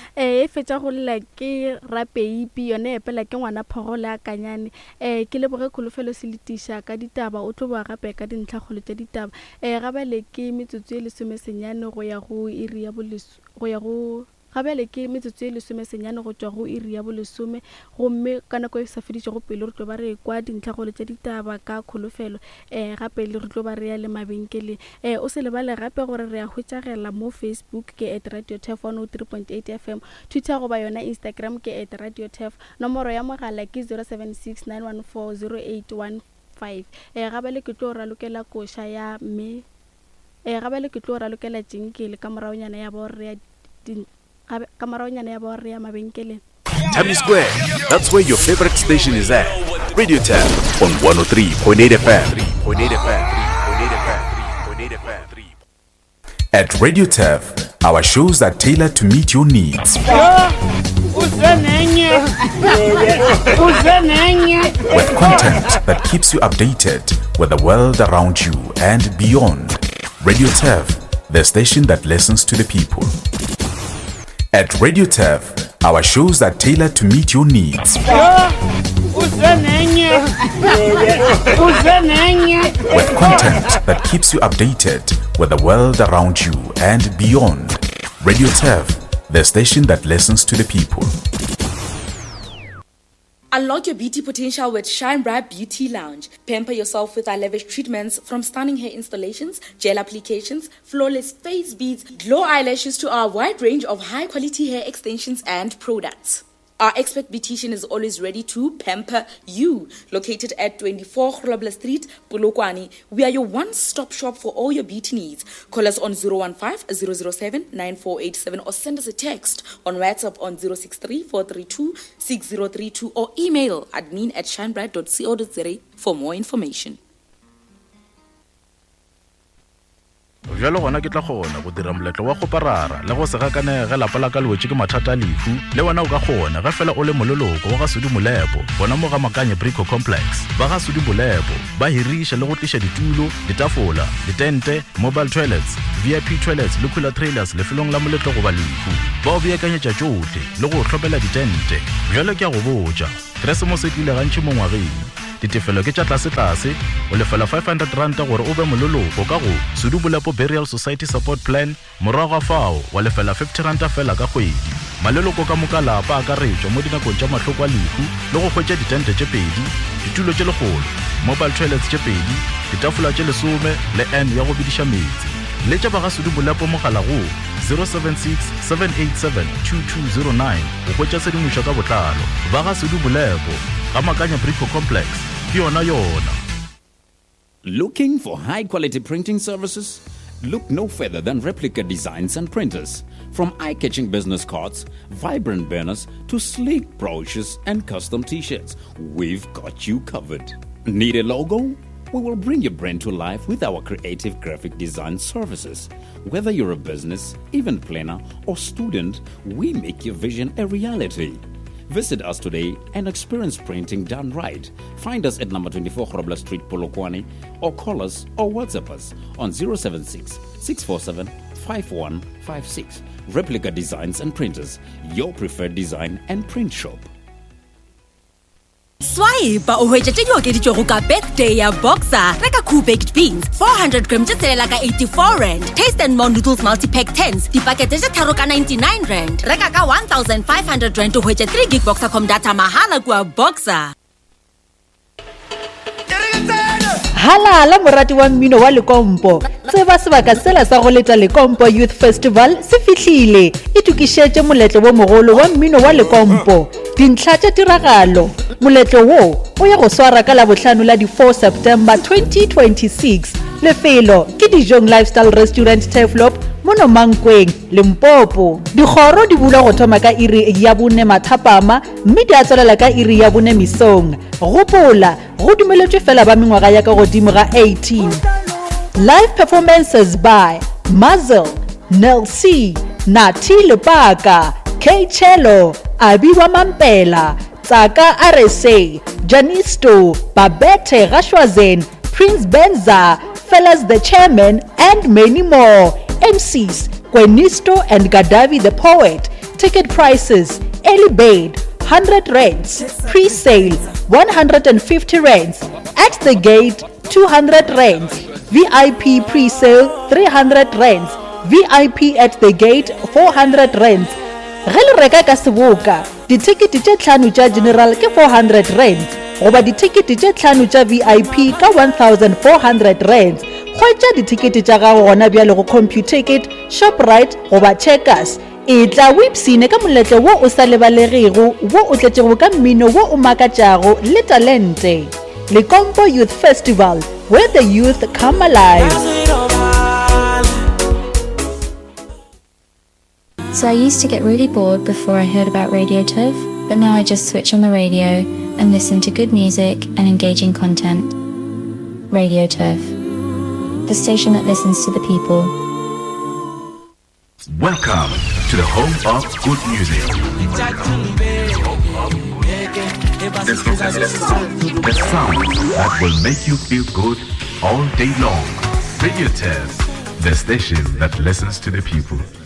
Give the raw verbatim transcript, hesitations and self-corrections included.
eh e fetsa go lla ke Rapeipi yone e pela ke ngwana phogole a kanyane eh ke le boge kholofelo se litisha ka ditaba o tlo ba gape ka dintlha go le tsa ditaba eh gabele ke metsotso e le somesenyane go ya go iri ya boleso go ya go gabele ke metsotso e le somesenyane go tswa go iri ya bolesome gomme ka nako e sa feditse go pele re tlo ba re kwa dintlha go le tsa ditaba ka kholofelo eh gape le re tlo ba re ya le mabenkele eh o se le ba le gape gore re a hwetšagela mo Facebook ke at Radio Tef one oh three point eight F M, Twitter go ba yona Instagram ke at Radio Tef, nomoro ya mogala ke zero seven six nine one four zero eight one five eh gabele ke tlo ra lokela kosha ya me eh gabele ke tlo ra lokela jinkele ka moraonyana ya bo re ya Times Square, that's where your favorite station is at. Radio Tef on one oh three point eight F M. At Radio Tef, our shows are tailored to meet your needs. With content that keeps you updated with the world around you and beyond. Radio Tef, the station that listens to the people. At Radio Tef, our shows are tailored to meet your needs. With content that keeps you updated with the world around you and beyond. Radio Tef, the station that listens to the people. Unlock your beauty potential with Shine Bright Beauty Lounge. Pamper yourself with our lavish treatments from stunning hair installations, gel applications, flawless face beads, glow eyelashes to our wide range of high-quality hair extensions and products. Our expert beautician is always ready to pamper you. Located at twenty-four Grobler Street, Polokwane, we are your one-stop shop for all your beauty needs. Call us on zero one five, zero zero seven, nine four eight seven or send us a text on WhatsApp on zero six three, four three two, six zero three two or email admin at shinebright dot co dot za for more information. Jalo gona ke tla gona go dira moletlo wa go parara le go se gakanega lapala ka lwetse ke mathata lefu le wona o ka gona ga fela o le mololoko wa ga Sudi Molepo bona mo ga Makanye Brico Complex ba ga Sudi Molepo ba hirisha le go tlisha ditulo ditafola ditente mobile toilets V I P toilets le cooler trailers le felong la moletlo go ba lefu ba o beakanyetša tšote le go tlhopela ditente jalo ke a go botša Christmas e tlile gantši mo ngwageng ditefelo ke tša tlase-tlase o lefela five hundred rand gore o be mololoko ka go Sudi Molepo Burial Society Support Plan morago fao wa lefela fifty rand fela ka kgwedi maleloko ka moka lapa a ka retšwa mo dinakong tša mahloko a lefu le go hwetša ditente tše pedi ditulo tše legolo mobile toilets tše pedi ditafola tše lesome le n ya go bediša metsi le tša ba ga Sudi Molepo mogala go zero seven six, seven eight seven, two two zero nine go hwetša sedimošo ka botlalo ba ga Sudi Molepo ga Makanye Brico Complex ke yona yona. Looking for high-quality printing services? Look no further than Replica Designs and Printers. From eye-catching business cards, vibrant banners, to sleek brochures and custom t-shirts, we've got you covered. Need a logo? We will bring your brand to life with our creative graphic design services. Whether you're a business, event planner, or student, we make your vision a reality. Visit us today and experience printing done right. Find us at number twenty-four Grobler Street, Polokwane, or call us or WhatsApp us on zero seven six, six four seven, five one five six. Replica Designs and Printers, your preferred design and print shop. Swipe o hwetša tšeo ke ditšego ka birthday ya Boxer. Reka cool baked beans four hundred grams tše tselela ka eighty-four rand. Taste and More noodles multi-pack tens dipakete tše tharo ka ninety-nine rand. Reka ka one thousand five hundred rand o hwetša three gig Boxer.com data mahala kua Boxer. Halala morati wa mmino wa Lekompo. Tseba sebaka sela sa go leta Lekompo Youth Festival se fihlile. E tukišetše moletlo wo mogolo wa mmino wa Lekompo. Dintlha tša tiragalo. Moletlo wo o ya go swara ka la bohlano la di four September twenty twenty-six. Lefelo ke Dijong Lifestyle Restaurant Teflop mono Mankweng Limpopo. Dikgoro di bula go thoma ka iri ya bone mathapama mme di a tswelela ka iri ya bone misong. Gopola go dumeletšwe fela ba mengwaga ya ka godimo ga eighteen. Live performances by Mazel, Nel C, Nati Lepaka, K Cello, Abiwa Mampela, Tsaka R S A, Janisto, Babette Rashwazen, Prince Benza, Fellas the Chairman, and many more. M Cs Kwenisto and Gadavi the Poet. Ticket prices: early bird one hundred rands, pre-sale one hundred fifty rands, at the gate two hundred rands, V I P pre-sale three hundred rands, V I P at the gate four hundred rands. Ge le reka ka seboka, ditikete tše hlano tša general ke four hundred rands, goba ditikete tše hlano tša V I P ka one thousand four hundred rands. Hwetša ditikete tša gago gona bjale go CompuTicket, Shoprite goba Checkers. E tla wipsine ka moletlo wo o sa lebalegego wo o tletšego ka mmino wo o makatšago le talente. Lekompo Youth Festival, where the youth come alive. So I used to get really bored before I heard about Radio Turf, but now I just switch on the radio and listen to good music and engaging content. Radio Turf, the station that listens to the people. Welcome to the home of good music. The sound that will make you feel good all day long. Radio Turf, the station that listens to the people.